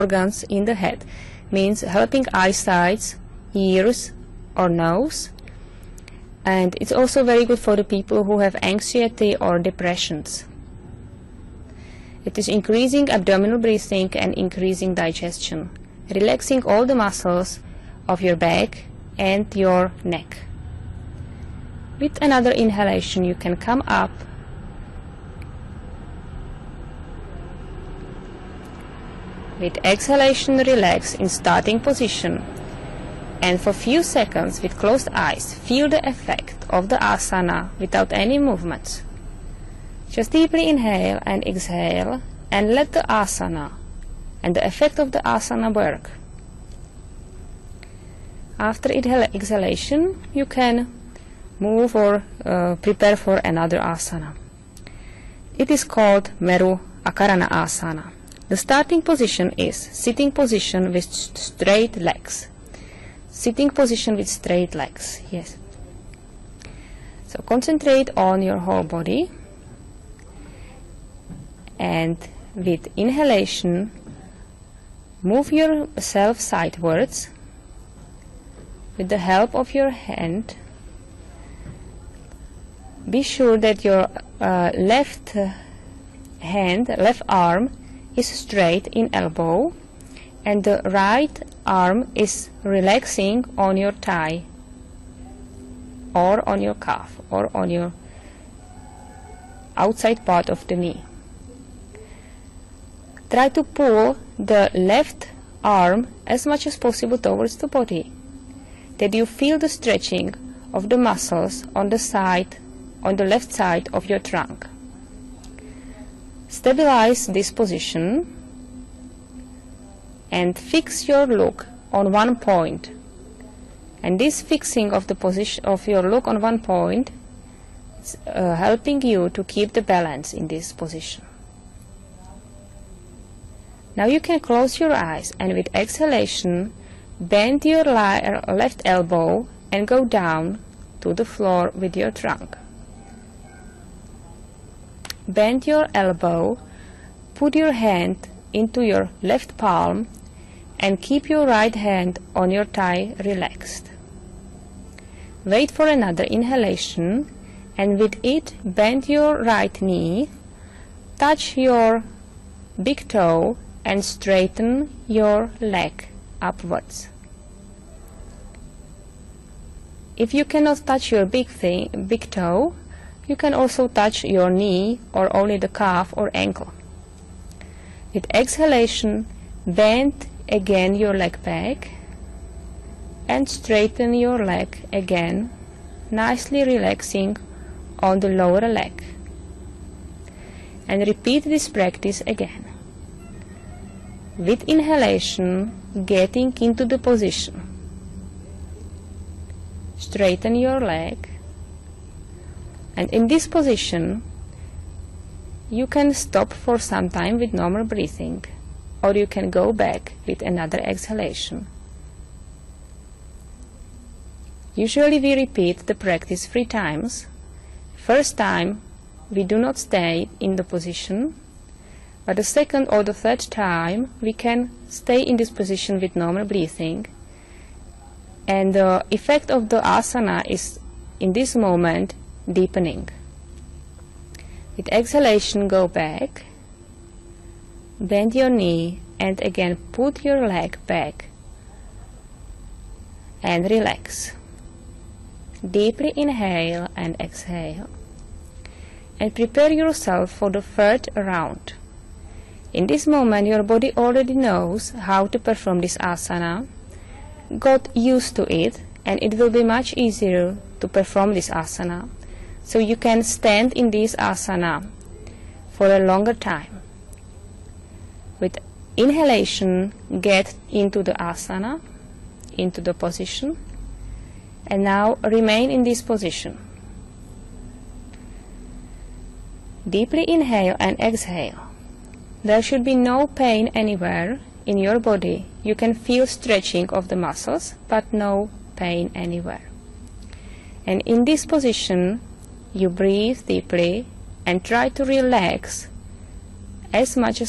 organs in the head, means helping eyesight, ears or nose, and it's also very good for the people who have anxiety or depressions. It is increasing abdominal breathing and increasing digestion, relaxing all the muscles of your back and your neck. With another inhalation you can come up with exhalation, relax in starting position, and for few seconds with closed eyes feel the effect of the asana without any movements. Just deeply inhale and exhale and let the asana and the effect of the asana work. After exhalation you can move or prepare for another asana. It is called Meru Akarana Asana. The starting position is sitting position with straight legs. Sitting position with straight legs, yes. So concentrate on your whole body, and with inhalation move yourself sidewards with the help of your hand. Be sure that your left arm is straight in elbow and the right arm is relaxing on your thigh or on your calf or on your outside part of the knee. Try to pull the left arm as much as possible towards the body, that you feel the stretching of the muscles on the left side of your trunk. Stabilize this position and fix your look on one point. And this fixing of the position of your look on one point is helping you to keep the balance in this position. Now you can close your eyes and with exhalation bend your left elbow and go down to the floor with your trunk. Bend your elbow, put your hand into your left palm and keep your right hand on your thigh relaxed. Wait for another inhalation and with it bend your right knee, touch your big toe and straighten your leg upwards. If you cannot touch your big toe, you can also touch your knee or only the calf or ankle. With exhalation, bend again your leg back and straighten your leg again, nicely relaxing on the lower leg. And repeat this practice again. With inhalation, getting into the position. Straighten your leg. And in this position, you can stop for some time with normal breathing, or you can go back with another exhalation. Usually we repeat the practice 3 times. First time we do not stay in the position, but the second or the third time we can stay in this position with normal breathing, and the effect of the asana is in this moment deepening. With exhalation, go back, bend your knee and again put your leg back and relax. Deeply inhale and exhale and prepare yourself for the third round. In this moment your body already knows how to perform this asana, got used to it, and it will be much easier to perform this asana. So you can stand in this asana for a longer time. With inhalation, get into the asana, into the position, and now remain in this position. Deeply inhale and exhale. There should be no pain anywhere in your body. You can feel stretching of the muscles, but no pain anywhere. And in this position, you breathe deeply and try to relax as much as